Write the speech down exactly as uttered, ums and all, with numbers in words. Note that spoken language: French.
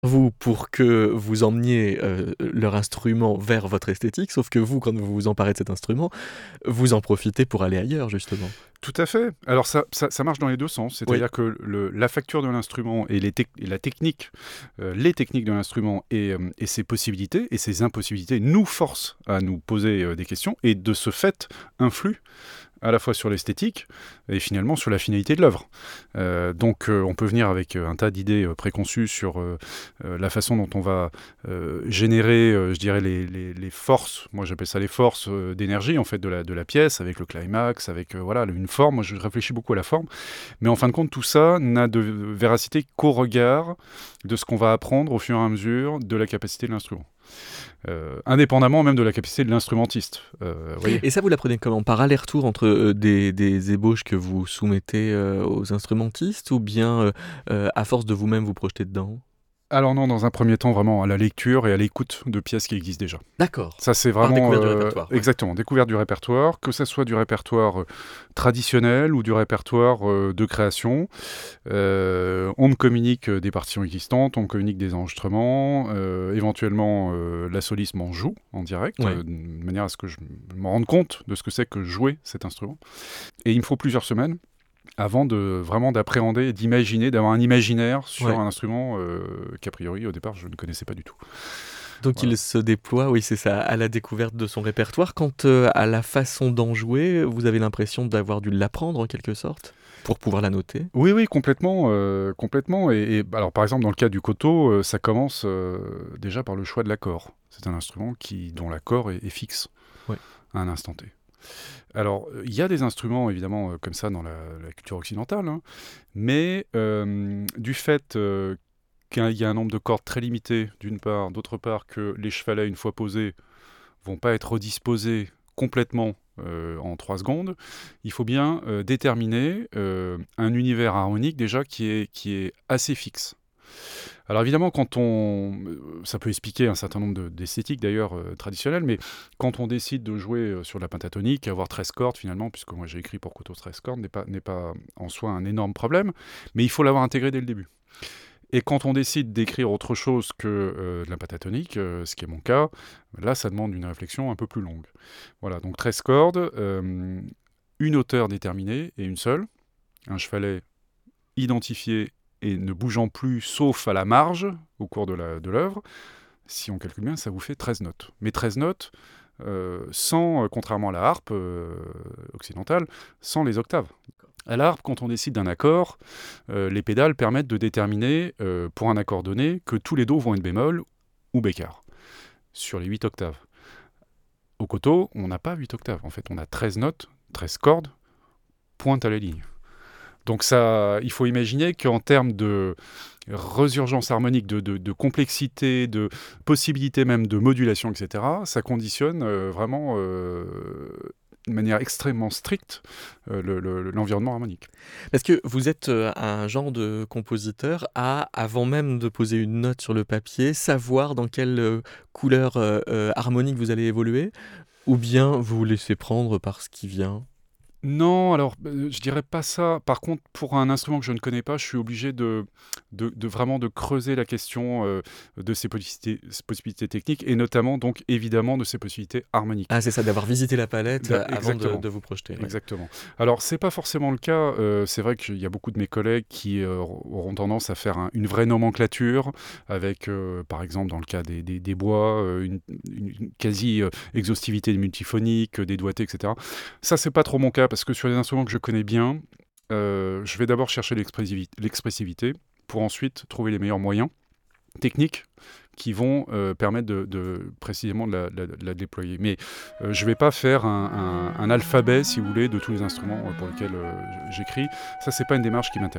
Vous, pour que vous emmeniez, heu, leur instrument vers votre esthétique, sauf que vous, quand vous vous emparez de cet instrument, vous en profitez pour aller ailleurs, justement. Tout à fait. Alors ça ça ça marche dans les deux sens. Oui. C'est-à-dire que le la facture de l'instrument et les tech et la technique, heu, les techniques de l'instrument et hem et ses possibilités et ses impossibilités nous forcent à nous poser, heu, des questions et de ce fait, influent à la fois sur l'esthétique et finalement sur la finalité de l'œuvre. Heu, donc heu, on peut venir avec, heu, un tas d'idées, heu, préconçues sur, heu heu, la façon dont on va, heu, générer, heu, je dirais les les les forces, moi j'appelle ça les forces, heu, d'énergie en fait de la de la pièce avec le climax, avec, heu, voilà le une forme. Moi je réfléchis beaucoup à la forme, mais en fin de compte tout ça n'a de véracité qu'au regard de ce qu'on va apprendre au fur et à mesure de la capacité de l'instrument. Heu, indépendamment même de la capacité de l'instrumentiste, heu, vous voyez? Et ça, vous l'apprenez comment? Par aller-retour entre, heu, des des ébauches que vous soumettez, heu, aux instrumentistes ou bien, heu heu, à force de vous-même vous projeter dedans? Alors non, dans un premier temps, vraiment à la lecture et à l'écoute de pièces qui existent déjà. D'accord. Ça, c'est Par vraiment, découverte du heu répertoire, ouais. exactement, découverte du répertoire, que ça soit du répertoire, heu, traditionnel ou du répertoire, heu, de création. Heu, on me communique, heu, des partitions existantes, on me communique des enregistrements, heu, éventuellement, heu, la soliste m'en joue en direct, Ouais. heu, de manière à ce que je me rende compte de ce que c'est que jouer cet instrument et il me faut plusieurs semaines avant de vraiment d'appréhender et d'imaginer, d'avoir un imaginaire sur Ouais. un instrument, heu, qu'a priori, au départ, je ne connaissais pas du tout. Donc Voilà. il se déploie, oui, c'est ça, à la découverte de son répertoire. Quant, heu, à la façon d'en jouer, vous avez l'impression d'avoir dû l'apprendre en quelque sorte? Pour pouvoir la noter? Oui, oui, complètement, heu, complètement et et bah, alors, par exemple, dans le cas du koto, heu, ça commence, heu, déjà par le choix de l'accord. C'est un instrument qui dont l'accord est est fixe, Ouais. à un instant T. Alors, heu, il y a des instruments évidemment, heu, comme ça dans la la culture occidentale, hein, mais hem, du fait, heu, qu'il y a un nombre de cordes très limité, d'une part, d'autre part que les chevalets, une fois posés, vont pas être redisposés complètement, heu, en trois secondes. Il faut bien, heu, déterminer, heu, un univers harmonique déjà qui est qui est assez fixe. Alors évidemment quand on heu, ça peut expliquer un certain nombre de d'esthétiques d'ailleurs, heu, traditionnelles, mais quand on décide de jouer, heu, sur de la pentatonique, avoir treize cordes finalement, puisque moi j'ai écrit pour koto treize cordes, n'est pas n'est pas en soi un énorme problème, mais il faut l'avoir intégré dès le début. Et quand on décide d'écrire autre chose que, heu, de la pentatonique, heu, ce qui est mon cas, là ça demande une réflexion un peu plus longue. Voilà donc treize cordes, hem, une hauteur déterminée et une seule, un chevalet identifié et ne bougeant plus sauf à la marge, au cours de la de l'œuvre. Si on calcule bien, ça vous fait treize notes. Mais treize notes, heu, sans, heu, contrairement à la harpe, heu, occidentale, sans les octaves. À la harpe, quand on décide d'un accord, heu, les pédales permettent de déterminer, heu, pour un accord donné, que tous les do vont être bémol ou bécard, sur les huit octaves. Au koto, on n'a pas huit octaves, en fait, on a treize notes, treize cordes, pointe à la ligne. Donc ça il faut imaginer qu'en termes de resurgence harmonique, de de de complexité, de possibilité même de modulation et cetera, ça conditionne, heu, vraiment, heu, de manière extrêmement stricte, heu, le le l'environnement harmonique. Est-ce que vous êtes, heu, un genre de compositeur à, avant même de poser une note sur le papier, savoir dans quelle, heu, couleur, heu heu, harmonique vous allez évoluer? Ou bien vous vous laissez prendre par ce qui vient? Non, alors, heu, je dirais pas ça. Par contre, pour un instrument que je ne connais pas, je suis obligé de de de vraiment de creuser la question, heu, de ses possibilités ses possibilités techniques et notamment donc évidemment de ses possibilités harmoniques. Ah c'est ça, d'avoir visité la palette, Da heu, avant de exactement, de vous projeter, ouais. exactement. Alors c'est pas forcément le cas, heu, c'est vrai qu'il y a beaucoup de mes collègues qui, heu, auront tendance à faire un une vraie nomenclature avec, heu, par exemple dans le cas des des des bois, heu, une une quasi, heu, exhaustivité multiphonique, des doigtés et cetera. Ça, c'est pas trop mon cas parce que sur les instruments que je connais bien, heu, je vais d'abord chercher l'expressivi l'expressivité pour ensuite trouver les meilleurs moyens techniques qui vont, heu, permettre de de précisément de la de la de la déployer. Mais, heu, je vais pas faire un un un alphabet, si vous voulez, de tous les instruments, heu, pour lesquels, heu, j j'écris. Ça, c'est pas une démarche qui m'intéresse.